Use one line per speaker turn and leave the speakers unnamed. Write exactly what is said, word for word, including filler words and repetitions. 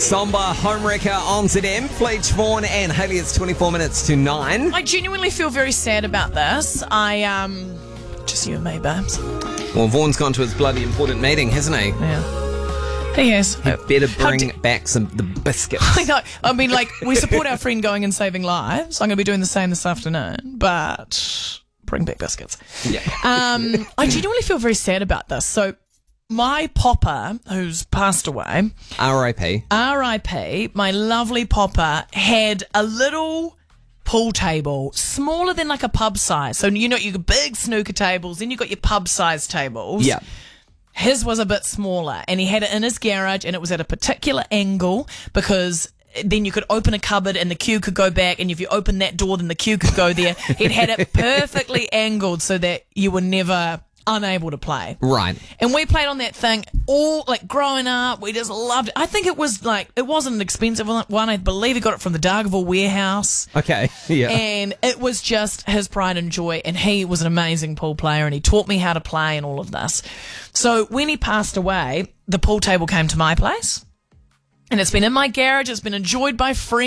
Somber Homewrecker on Z M. Fleech, Vaughan and Hayley. It's twenty-four minutes to nine.
I genuinely feel very sad about this. I, um, just you and me, babes.
Well, Vaughan's gone to his bloody important meeting, hasn't he?
Yeah. He has.
He better bring
d-
back some the biscuits.
I know. I mean, like, we support our friend going and saving lives. I'm going to be doing the same this afternoon, but bring back biscuits.
Yeah.
Um, I genuinely feel very sad about this. So, my popper, who's passed away,
R I P
R I P, my lovely popper, had a little pool table, smaller than like a pub size. So, you know, you got big snooker tables, then you got your pub size tables.
Yeah.
His was a bit smaller, and he had it in his garage, and it was at a particular angle because then you could open a cupboard and the queue could go back, and if you open that door, then the queue could go there. He'd had it perfectly angled so that you were never unable to play.
Right.
And we played on that thing all, like, growing up. We just loved it. I think it was, like, it wasn't an expensive one. I believe he got it from the Dargaville warehouse.
Okay. Yeah.
And it was just his pride and joy. And he was an amazing pool player, and he taught me how to play and all of this. So when he passed away, the pool table came to my place. And it's been in my garage. It's been enjoyed by friends.